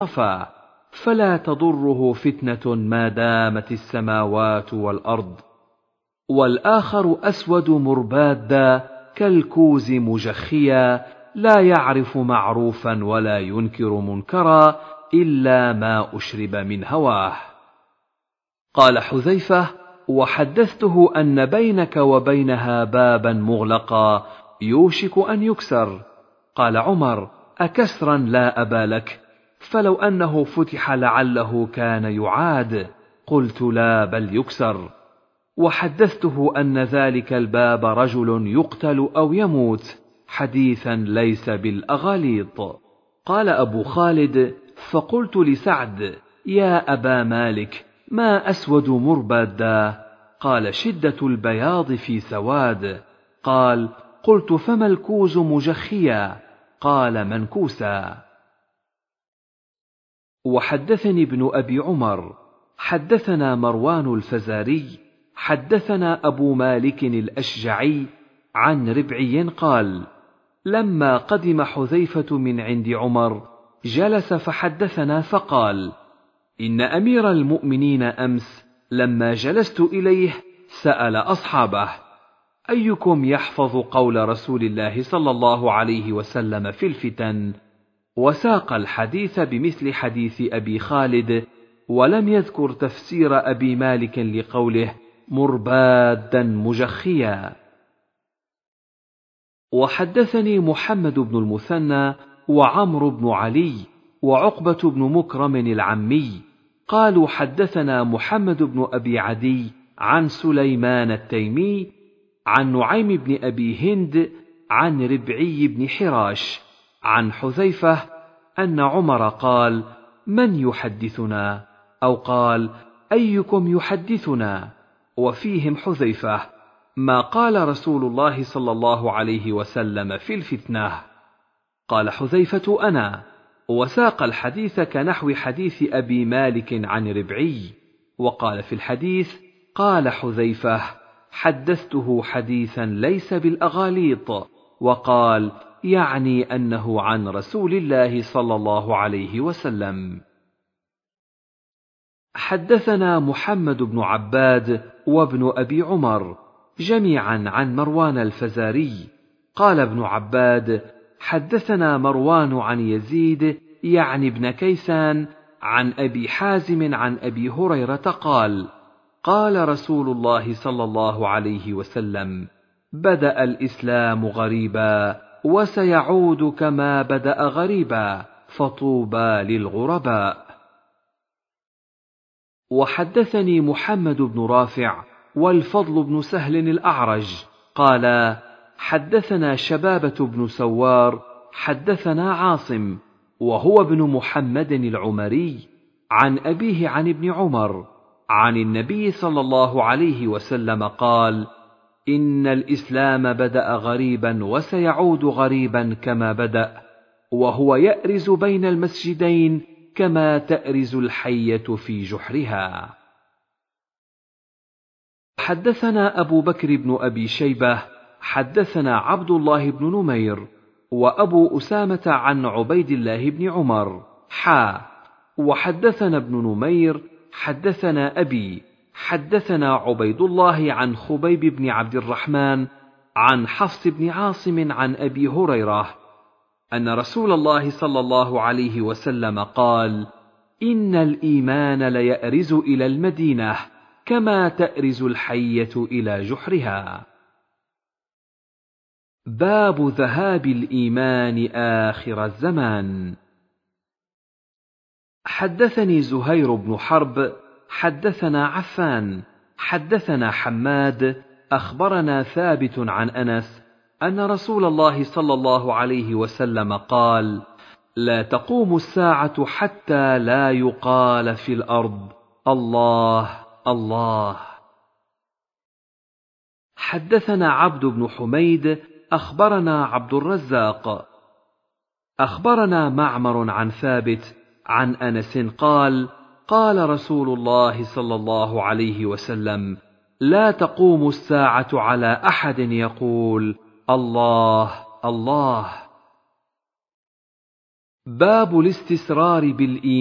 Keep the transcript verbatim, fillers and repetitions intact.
صفا، فلا تضره فتنة ما دامت السماوات والأرض. والآخر أسود مربادا كالكوز مجخيا، لا يعرف معروفا ولا ينكر منكرا إلا ما أشرب من هواه. قال حذيفة: وحدثته أن بينك وبينها بابا مغلقا يوشك أن يكسر. قال عمر: أكسرا لا أبا لك، فلو أنه فتح لعله كان يعاد. قلت: لا بل يكسر. وحدثته أن ذلك الباب رجل يقتل أو يموت، حديثا ليس بالأغاليط. قال أبو خالد: فقلت لسعد: يا أبا مالك، ما أسود مربادا؟ قال: شدة البياض في سواد. قال: قلت: فما الكوز مجخيا؟ قال: منكوسا. وحدثني ابن أبي عمر حدثنا مروان الفزاري حدثنا أبو مالك الأشجعي عن ربعي قال: لما قدم حذيفة من عند عمر جلس فحدثنا فقال: إن أمير المؤمنين أمس لما جلست إليه سأل أصحابه: أيكم يحفظ قول رسول الله صلى الله عليه وسلم في الفتن؟ وساق الحديث بمثل حديث أبي خالد، ولم يذكر تفسير أبي مالك لقوله مربادا مجخيا. وحدثني محمد بن المثنى وعمرو بن علي وعقبة بن مكرم العمي قالوا: حدثنا محمد بن أبي عدي عن سليمان التيمي عن نعيم بن أبي هند عن ربعي بن حراش عن حذيفة أن عمر قال: من يحدثنا؟ أو قال: أيكم يحدثنا؟ وفيهم حذيفة: ما قال رسول الله صلى الله عليه وسلم في الفتنة. قال حذيفة: أنا. وساق الحديث كنحو حديث أبي مالك عن ربعي. وقال في الحديث: قال حذيفة: حدثته حديثا ليس بالأغاليط. وقال: يعني أنه عن رسول الله صلى الله عليه وسلم. حدثنا محمد بن عباد وابن أبي عمر جميعا عن مروان الفزاري قال ابن عباد: حدثنا مروان عن يزيد يعني ابن كيسان عن أبي حازم عن أبي هريرة قال: قال رسول الله صلى الله عليه وسلم: بدأ الإسلام غريبا وسيعود كما بدأ غريبا، فطوبى للغرباء. وحدثني محمد بن رافع والفضل بن سهل الأعرج قال: حدثنا شبابة بن سوار حدثنا عاصم وهو ابن محمد العمري عن أبيه عن ابن عمر عن النبي صلى الله عليه وسلم قال: إن الإسلام بدأ غريبا وسيعود غريبا كما بدأ، وهو يأرز بين المسجدين كما تأرز الحية في جحرها. حدثنا أبو بكر بن أبي شيبة حدثنا عبد الله بن نمير وأبو أسامة عن عبيد الله بن عمر حا. وحدثنا ابن نمير حدثنا أبي حدثنا عبيد الله عن خبيب بن عبد الرحمن عن حفص بن عاصم عن أبي هريرة أن رسول الله صلى الله عليه وسلم قال: إن الإيمان ليأرز إلى المدينة كما تأرز الحية إلى جحرها. باب ذهاب الإيمان آخر الزمان. حدثني زهير بن حرب حدثنا عفان حدثنا حماد أخبرنا ثابت عن أنس أن رسول الله صلى الله عليه وسلم قال: لا تقوم الساعة حتى لا يقال في الأرض الله الله. حدثنا عبد بن حميد أخبرنا عبد الرزاق أخبرنا معمر عن ثابت عن أنس قال: قال رسول الله صلى الله عليه وسلم: لا تقوم الساعة على أحد يقول الله الله. باب الاستسرار بالإيمان